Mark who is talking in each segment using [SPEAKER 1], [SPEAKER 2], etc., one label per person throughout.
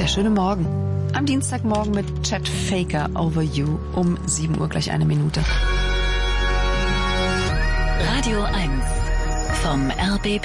[SPEAKER 1] Der schöne Morgen. Am Dienstagmorgen mit Chet Faker Over You um 7 Uhr gleich 1 Minute.
[SPEAKER 2] Radio 1 vom RBB.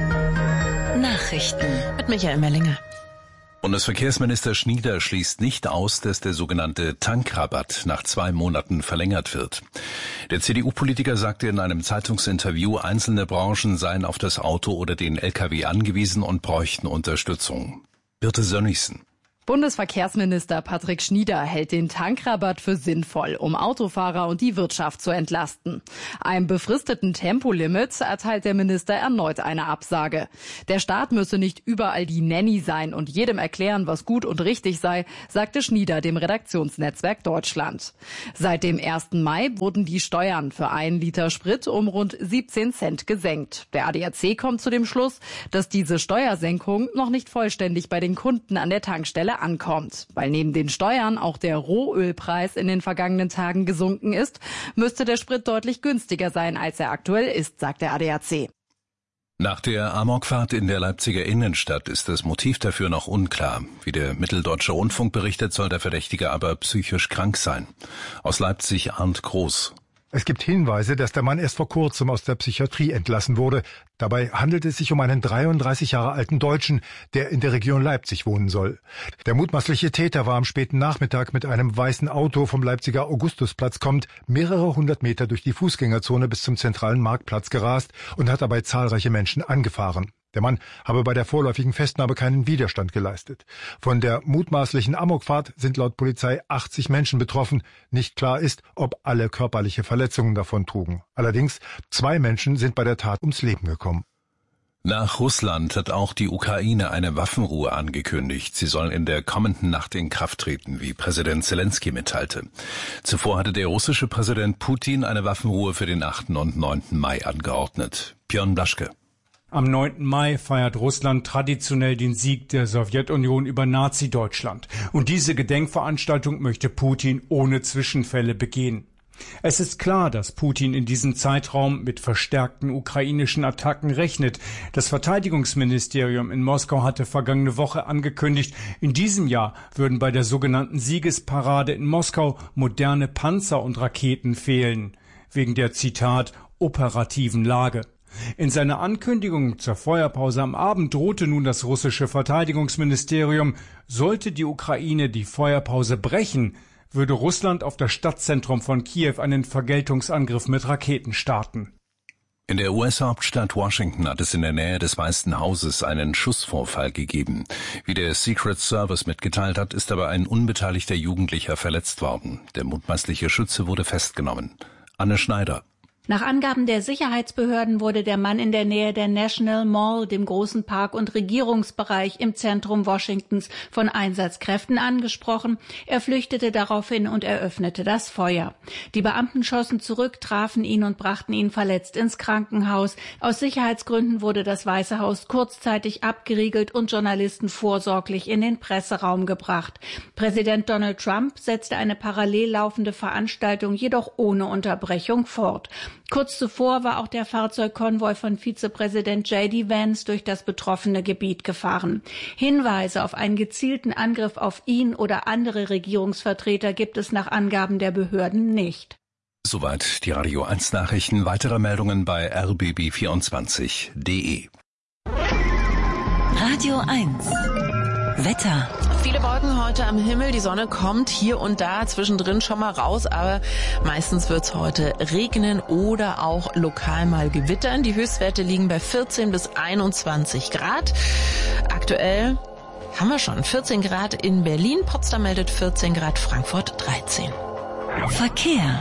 [SPEAKER 2] Nachrichten
[SPEAKER 1] Mit Michael Mellinger.
[SPEAKER 3] Bundesverkehrsminister Schnieder schließt nicht aus, dass der sogenannte Tankrabatt nach 2 Monaten verlängert wird. Der CDU-Politiker sagte in einem Zeitungsinterview, einzelne Branchen seien auf das Auto oder den LKW angewiesen und bräuchten Unterstützung. Birte Sönnigsen.
[SPEAKER 4] Bundesverkehrsminister Patrick Schnieder hält den Tankrabatt für sinnvoll, um Autofahrer und die Wirtschaft zu entlasten. Einem befristeten Tempolimit erteilt der Minister erneut eine Absage. Der Staat müsse nicht überall die Nanny sein und jedem erklären, was gut und richtig sei, sagte Schnieder dem Redaktionsnetzwerk Deutschland. Seit dem 1. Mai wurden die Steuern für 1 Liter Sprit um rund 17 Cent gesenkt. Der ADAC kommt zu dem Schluss, dass diese Steuersenkung noch nicht vollständig bei den Kunden an der Tankstelle ankommt. Weil neben den Steuern auch der Rohölpreis in den vergangenen Tagen gesunken ist, müsste der Sprit deutlich günstiger sein, als er aktuell ist, sagt der ADAC.
[SPEAKER 3] Nach der Amokfahrt in der Leipziger Innenstadt ist das Motiv dafür noch unklar. Wie der Mitteldeutsche Rundfunk berichtet, soll der Verdächtige aber psychisch krank sein. Aus Leipzig Arndt Groß.
[SPEAKER 5] Es gibt Hinweise, dass der Mann erst vor kurzem aus der Psychiatrie entlassen wurde. Dabei handelt es sich um einen 33 Jahre alten Deutschen, der in der Region Leipzig wohnen soll. Der mutmaßliche Täter war am späten Nachmittag mit einem weißen Auto vom Leipziger Augustusplatz kommend mehrere 100 Meter durch die Fußgängerzone bis zum zentralen Marktplatz gerast und hat dabei zahlreiche Menschen angefahren. Der Mann habe bei der vorläufigen Festnahme keinen Widerstand geleistet. Von der mutmaßlichen Amokfahrt sind laut Polizei 80 Menschen betroffen. Nicht klar ist, ob alle körperliche Verletzungen davon trugen. Allerdings 2 Menschen sind bei der Tat ums Leben gekommen.
[SPEAKER 3] Nach Russland hat auch die Ukraine eine Waffenruhe angekündigt. Sie soll in der kommenden Nacht in Kraft treten, wie Präsident Zelensky mitteilte. Zuvor hatte der russische Präsident Putin eine Waffenruhe für den 8. und 9. Mai angeordnet. Björn Blaschke.
[SPEAKER 6] Am 9. Mai feiert Russland traditionell den Sieg der Sowjetunion über Nazi-Deutschland. Und diese Gedenkveranstaltung möchte Putin ohne Zwischenfälle begehen. Es ist klar, dass Putin in diesem Zeitraum mit verstärkten ukrainischen Attacken rechnet. Das Verteidigungsministerium in Moskau hatte vergangene Woche angekündigt, in diesem Jahr würden bei der sogenannten Siegesparade in Moskau moderne Panzer und Raketen fehlen. Wegen der, Zitat, operativen Lage. In seiner Ankündigung zur Feuerpause am Abend drohte nun das russische Verteidigungsministerium, sollte die Ukraine die Feuerpause brechen, würde Russland auf das Stadtzentrum von Kiew einen Vergeltungsangriff mit Raketen starten.
[SPEAKER 3] In der US-Hauptstadt Washington hat es in der Nähe des Weißen Hauses einen Schussvorfall gegeben. Wie der Secret Service mitgeteilt hat, ist aber ein unbeteiligter Jugendlicher verletzt worden. Der mutmaßliche Schütze wurde festgenommen. Anne Schneider.
[SPEAKER 7] Nach Angaben der Sicherheitsbehörden wurde der Mann in der Nähe der National Mall, dem großen Park- und Regierungsbereich im Zentrum Washingtons, von Einsatzkräften angesprochen. Er flüchtete daraufhin und eröffnete das Feuer. Die Beamten schossen zurück, trafen ihn und brachten ihn verletzt ins Krankenhaus. Aus Sicherheitsgründen wurde das Weiße Haus kurzzeitig abgeriegelt und Journalisten vorsorglich in den Presseraum gebracht. Präsident Donald Trump setzte eine parallel laufende Veranstaltung jedoch ohne Unterbrechung fort. Kurz zuvor war auch der Fahrzeugkonvoi von Vizepräsident J.D. Vance durch das betroffene Gebiet gefahren. Hinweise auf einen gezielten Angriff auf ihn oder andere Regierungsvertreter gibt es nach Angaben der Behörden nicht.
[SPEAKER 3] Soweit die Radio 1 Nachrichten. Weitere Meldungen bei rbb24.de.
[SPEAKER 2] Radio 1 Wetter.
[SPEAKER 1] Viele Wolken heute am Himmel, die Sonne kommt hier und da zwischendrin schon mal raus, aber meistens wird's heute regnen oder auch lokal mal gewittern. Die Höchstwerte liegen bei 14 bis 21 Grad. Aktuell haben wir schon 14 Grad in Berlin, Potsdam meldet 14 Grad, Frankfurt 13.
[SPEAKER 2] Verkehr.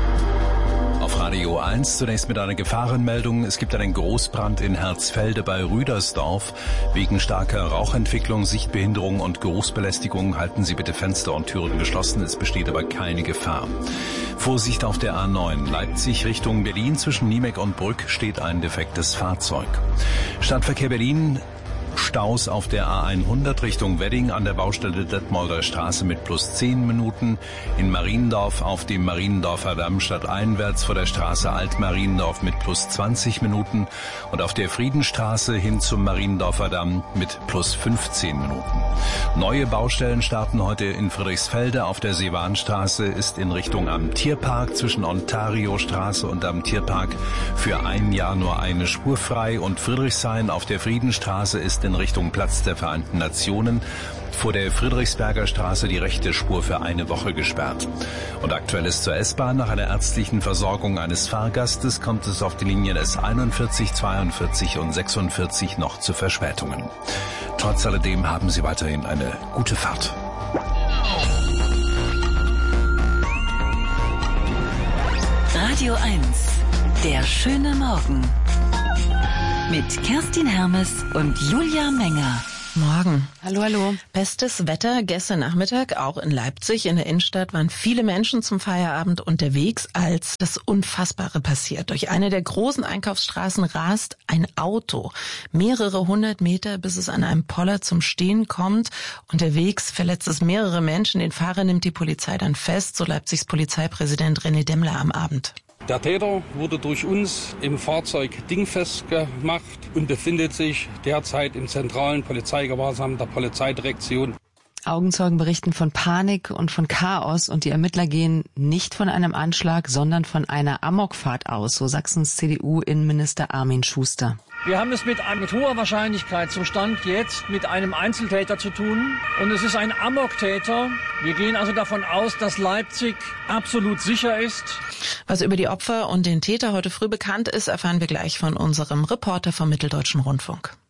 [SPEAKER 3] Auf Radio 1 zunächst mit einer Gefahrenmeldung. Es gibt einen Großbrand in Herzfelde bei Rüdersdorf. Wegen starker Rauchentwicklung, Sichtbehinderung und Geruchsbelästigung halten Sie bitte Fenster und Türen geschlossen. Es besteht aber keine Gefahr. Vorsicht auf der A9 Leipzig Richtung Berlin. Zwischen Niemek und Brück steht ein defektes Fahrzeug. Stadtverkehr Berlin. Staus auf der A100 Richtung Wedding an der Baustelle Detmolder Straße mit plus 10 Minuten. In Mariendorf auf dem Mariendorfer Damm stadteinwärts vor der Straße Alt-Mariendorf mit plus 20 Minuten. Und auf der Friedenstraße hin zum Mariendorfer Damm mit plus 15 Minuten. Neue Baustellen starten heute in Friedrichsfelde. Auf der Seebahnstraße ist in Richtung am Tierpark zwischen Ontariostraße und am Tierpark für ein Jahr nur eine Spur frei. Und Friedrichshain auf der Friedenstraße ist in Richtung Platz der Vereinten Nationen vor der Friedrichsberger Straße die rechte Spur für eine Woche gesperrt. Und aktuell ist zur S-Bahn. Nach einer ärztlichen Versorgung eines Fahrgastes kommt es auf die Linien S41, 42 und 46 noch zu Verspätungen. Trotz alledem haben Sie weiterhin eine gute Fahrt.
[SPEAKER 2] Radio 1, der schöne Morgen. Mit Kerstin Hermes und Julia Menger.
[SPEAKER 1] Morgen.
[SPEAKER 4] Hallo, hallo.
[SPEAKER 1] Bestes Wetter gestern Nachmittag, auch in Leipzig. In der Innenstadt waren viele Menschen zum Feierabend unterwegs, als das Unfassbare passiert. Durch eine der großen Einkaufsstraßen rast ein Auto. Mehrere hundert Meter, bis es an einem Poller zum Stehen kommt. Unterwegs verletzt es mehrere Menschen. Den Fahrer nimmt die Polizei dann fest, so Leipzigs Polizeipräsident René Demmler am Abend.
[SPEAKER 8] Der Täter wurde durch uns im Fahrzeug dingfest gemacht und befindet sich derzeit im zentralen Polizeigewahrsam der Polizeidirektion.
[SPEAKER 9] Augenzeugen berichten von Panik und von Chaos und die Ermittler gehen nicht von einem Anschlag, sondern von einer Amokfahrt aus, so Sachsens CDU-Innenminister Armin Schuster.
[SPEAKER 10] Wir haben es mit hoher Wahrscheinlichkeit zum Stand jetzt mit einem Einzeltäter zu tun. Und es ist ein Amoktäter. Wir gehen also davon aus, dass Leipzig absolut sicher ist.
[SPEAKER 1] Was über die Opfer und den Täter heute früh bekannt ist, erfahren wir gleich von unserem Reporter vom Mitteldeutschen Rundfunk.